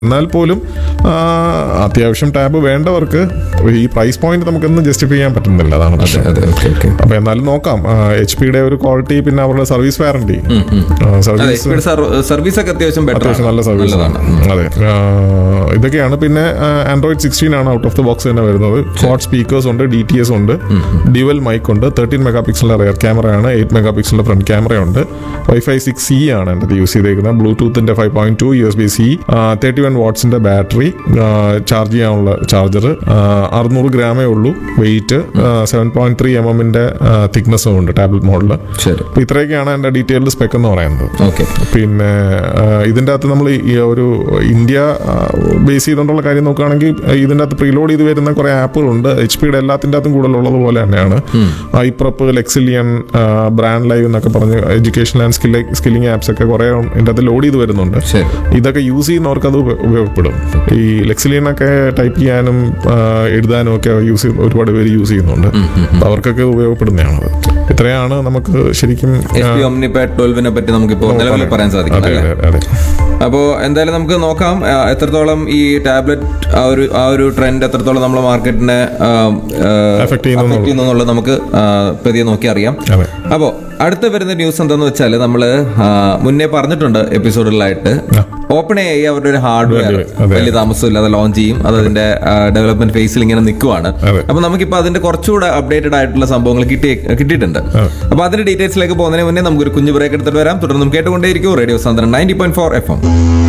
എന്നാൽ പോലും അത്യാവശ്യം ടാബ് വേണ്ടവർക്ക് ഈ പ്രൈസ് പോയിന്റ് നമുക്കൊന്നും ജസ്റ്റിഫൈ ചെയ്യാൻ പറ്റുന്നില്ല. അതാണ് പ്രശ്നം. അപ്പൊ എന്നാലും നോക്കാം. HP യുടെ ഒരു ക്വാളിറ്റി, പിന്നെ അവരുടെ സർവീസ് വാറണ്ടി, സർവീസ് ഒക്കെ അത്യാവശ്യം നല്ല സർവീസ് ആണ്. അതെ, ഇതൊക്കെയാണ്. പിന്നെ ആൻഡ്രോയിഡ് 16 ആണ് ഔട്ട് ഓഫ് ദ ബോക്സ് തന്നെ വരുന്നത്. ക്വാഡ് സ്പീക്കേഴ്സ് ഉണ്ട്, DTS ഉണ്ട്, ഡ്യുവൽ മൈക്ക് ഉണ്ട്, 13 മെഗാ പിക്സലിന്റെ റിയർ ക്യാമറയാണ്, 8 മെഗാ പിക്സലിന്റെ ഫ്രണ്ട് ക്യാമറയുണ്ട്. Wi-Fi 6E ആണ് എൻ്റെ യൂസ് ചെയ്തേക്കുന്നത്. ബ്ലൂടൂത്തിന്റെ 5.2, USB-C, 31 വാട്ട്സിന്റെ ബാറ്ററി, ചാർജ് ചെയ്യാനുള്ള ചാർജർ, 600 ഗ്രാമേ ഉള്ളൂ വെയിറ്റ്, 7.3 mm തിക്നെസ്സും ഉണ്ട് ടാബ്ലറ്റ് മോഡല്. അപ്പൊ ഇത്രയൊക്കെയാണ് എൻ്റെ ഡീറ്റെയിൽഡ് സ്പെക്ക് എന്ന് പറയുന്നത്. പിന്നെ ഇതിൻ്റെ അകത്ത് നമ്മൾ ഈ ഒരു ഇന്ത്യ ബേസ് ചെയ്തുകൊണ്ടുള്ള കാര്യം നോക്കുകയാണെങ്കിൽ ഇതിൻ്റെ അകത്ത് പ്രീലോഡ് ചെയ്ത് വരുന്ന കുറെ ആപ്പുകളുണ്ട്. HP യുടെ എല്ലാത്തിൻ്റെ അകത്തും കൂടുതലുള്ളത് പോലെ തന്നെയാണ്. ഐപ്രപ്പ്, ലെക്സിലിയൻ, ബ്രാൻഡ് ലൈവ് എന്നൊക്കെ പറഞ്ഞ് എഡ്യൂക്കേഷണൽ ആൻഡ് സ്കില്ലിംഗ് ആപ്സ് ഒക്കെ കുറെ ഇതിൻ്റെ അകത്ത് ലോഡ് ചെയ്ത് വരുന്നുണ്ട്. ഇതൊക്കെ യൂസ് ചെയ്യുന്നവർക്ക് അത് ഉപയോഗപ്പെടും. ഈ ലെക്സിലിയനൊക്കെ ടൈപ്പ് ചെയ്യാനും എഴുതാനും ഒക്കെ ഒരുപാട് പേര് യൂസ് ചെയ്യുന്നുണ്ട്. അവർക്കൊക്കെ ഉപയോഗപ്പെടുന്നതാണത്. ഇത്രയാണ് നമുക്ക് ശരിക്കും ഒമ്നിപാഡ് 12 പറ്റി നമുക്കിപ്പോൾ നിലവിൽ പറയാൻ സാധിക്കും. അപ്പോൾ എന്തായാലും നമുക്ക് നോക്കാം എത്രത്തോളം ഈ ടാബ്ലറ്റ് ആ ഒരു ട്രെൻഡ് എത്രത്തോളം നമ്മളെ മാർക്കറ്റിനെ എഫക്ട് ചെയ്യുന്നുള്ളത് നമുക്ക് പതിയെ നോക്കി അറിയാം. അപ്പോൾ അടുത്ത വരുന്ന ന്യൂസ് എന്താന്ന് വെച്ചാൽ നമ്മൾ മുന്നേ പറഞ്ഞിട്ടുണ്ട് എപ്പിസോഡുകളായിട്ട്, OpenAI അവരുടെ ഒരു ഹാർഡ്വെയർ വലിയ താമസമില്ലാതെ ലോഞ്ച് ചെയ്യും. അത് അതിന്റെ ഡെവലപ്മെന്റ് ഫേസിൽ ഇങ്ങനെ നിൽക്കുവാണ്. അപ്പൊ നമുക്കിപ്പോ അതിന്റെ കുറച്ചുകൂടെ അപ്ഡേറ്റഡ് ആയിട്ടുള്ള സംഭവങ്ങൾ കിട്ടിയിട്ടുണ്ട്. അപ്പൊ അതിന്റെ ഡീറ്റെയിൽസിലേക്ക് പോകുന്നതിന് മുന്നേ നമുക്കൊരു കുഞ്ഞു ബ്രേക്ക് എടുത്തിട്ട് വരാം. തുടർന്നും കേട്ടുകൊണ്ടേയിരിക്കും റേഡിയോ സാന്ദ്രൻ 90.4 FM.